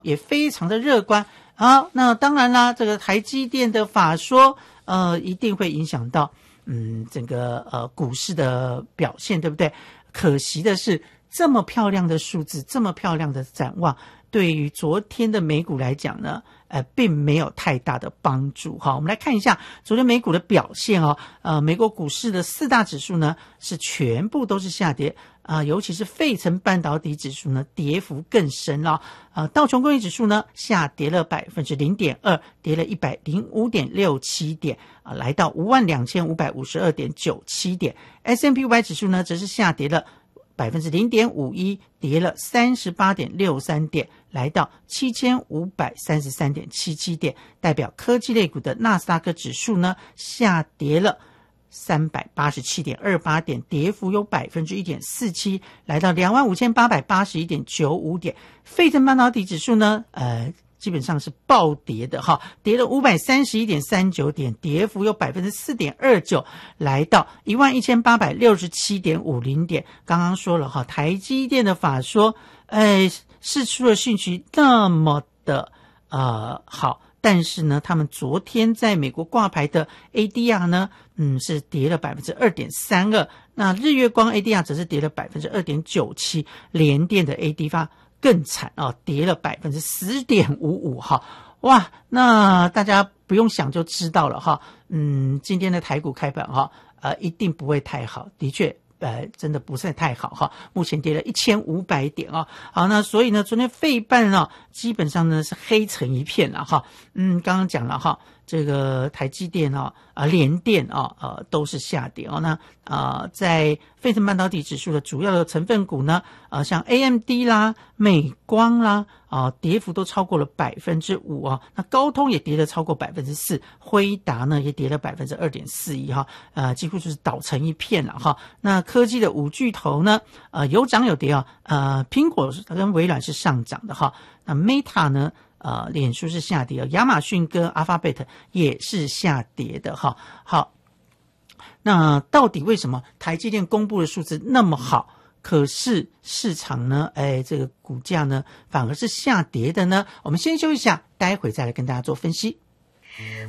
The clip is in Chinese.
也非常的乐观。好，那当然啦，这个台积电的法说一定会影响到整个股市的表现，对不对？可惜的是，这么漂亮的数字，这么漂亮的展望，对于昨天的美股来讲呢，并没有太大的帮助哈。我们来看一下昨天美股的表现哦。美国股市的4大指数呢是全部都是下跌尤其是费城半导体指数呢跌幅更深了。道琼工业指数呢下跌了 0.2%， 跌了 105.67 点来到 52,552.97 点。S&P 500指数呢则是下跌了0.51%， 跌了 38.63 点，来到 7,533.77 点。代表科技类股的纳斯达克指数呢下跌了387.28 点，跌幅有 1.47%， 来到 25,881.95 点。费城半导体指数呢基本上是暴跌的哈，跌了 531.39 点，跌幅有 4.29%， 来到 11,867.50 点。刚刚说了哈，台积电的法说释出了讯息那么的好，但是呢他们昨天在美国挂牌的 ADR 呢是跌了 2.32%， 那日月光 ADR 则是跌了 2.97%， 联电的 ADR更惨跌了 10.55% 哈。哇，那大家不用想就知道了哈。今天的台股开盘哈一定不会太好，的确真的不是太好哈，目前跌了1500点好，那所以呢昨天费半基本上呢是黑成一片了哈。刚刚讲了哈，这个台积电联电都是下跌那在费城半导体指数的主要的成分股呢像 AMD 啦、美光啦跌幅都超过了 5% 那高通也跌了超过 4%， 辉达呢也跌了 2.41% 哈，几乎就是倒成一片了哈。那科技的5巨头呢有涨有跌苹果跟微软是上涨的哈，那 Meta 呢脸书是下跌亚马逊跟 Alphabet 也是下跌的哈。好，那到底为什么台积电公布的数字那么好，可是市场呢这个股价呢反而是下跌的呢？我们先休息一下，待会再来跟大家做分析。